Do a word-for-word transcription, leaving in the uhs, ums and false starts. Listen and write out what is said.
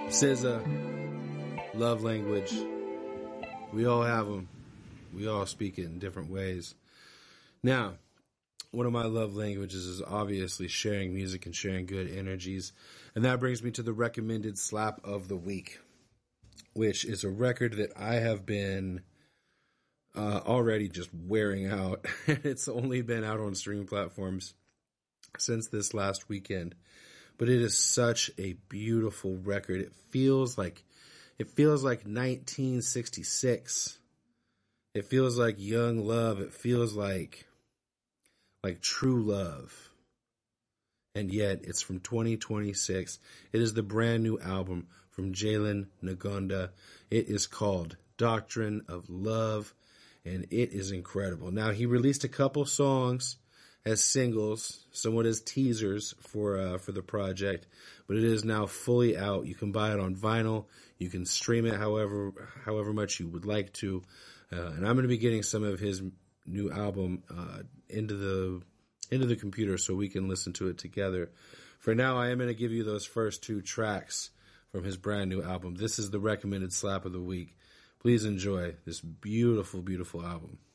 S Z A, love language. We all have them. We all speak it in different ways. Now, one of my love languages is obviously sharing music and sharing good energies. And that brings me to the recommended slap of the week, which is a record that I have been uh, already just wearing out. It's only been out on streaming platforms since this last weekend. But it is such a beautiful record. It feels like it feels like nineteen sixty-six. It feels like young love. It feels like like true love. And yet it's from twenty twenty-six. It is the brand new album from Jalen Ngonda. It is called Doctrine of Love, and it is incredible. Now, he released a couple songs as singles, somewhat as teasers for uh, for the project, but it is now fully out. You can buy it on vinyl. You can stream it however however much you would like to. Uh, and I'm going to be getting some of his new album uh, into the into the computer so we can listen to it together. For now, I am going to give you those first two tracks from his brand new album. This is the recommended slap of the week. Please enjoy this beautiful, beautiful album.